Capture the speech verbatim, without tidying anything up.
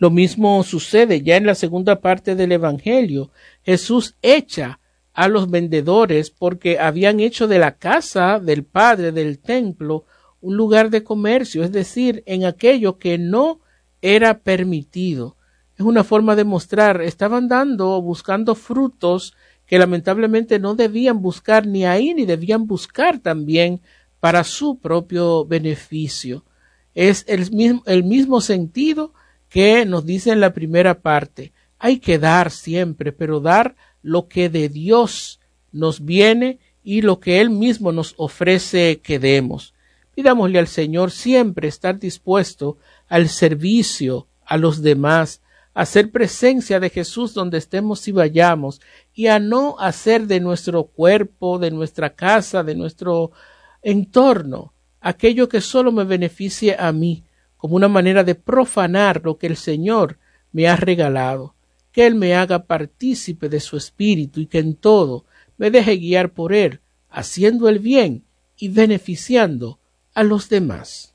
Lo mismo sucede ya en la segunda parte del Evangelio. Jesús echa a los vendedores porque habían hecho de la casa del Padre, del templo, un lugar de comercio, es decir, en aquello que no era permitido. Es una forma de mostrar, estaban dando, buscando frutos que lamentablemente no debían buscar ni ahí, ni debían buscar también para su propio beneficio. Es el mismo, el mismo sentido que nos dice en la primera parte. Hay que dar siempre, pero dar lo que de Dios nos viene y lo que Él mismo nos ofrece que demos. Pidámosle al Señor siempre estar dispuesto al servicio a los demás, a hacer presencia de Jesús donde estemos y vayamos, y a no hacer de nuestro cuerpo, de nuestra casa, de nuestro entorno, aquello que solo me beneficie a mí, como una manera de profanar lo que el Señor me ha regalado. Que Él me haga partícipe de su espíritu y que en todo me deje guiar por Él, haciendo el bien y beneficiando a los demás.